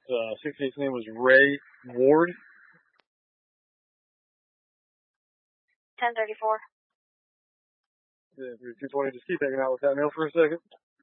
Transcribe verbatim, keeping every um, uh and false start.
uh, sixty-eight's name was Ray Ward. ten thirty-four. Yeah, two twenty, just keep hanging out with that male for a second.